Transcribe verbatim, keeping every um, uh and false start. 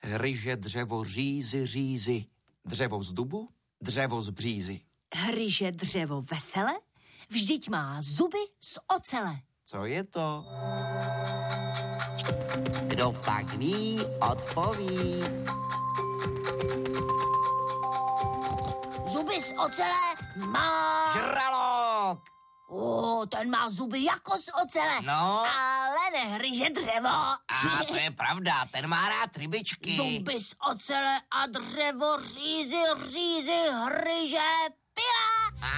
Hryže dřevo řízy, řízy. Dřevo z dubu, dřevo z břízy. Hryže dřevo vesele, vždyť má zuby z ocele. Co je to? Kdo pak ví, odpoví. Zuby z ocele má... Žralok! O, ten má zuby jako z ocele, No. ale nehryže dřevo. A to je pravda, ten má rád rybičky. Zuby z ocele a dřevo řízy, řízy, hryže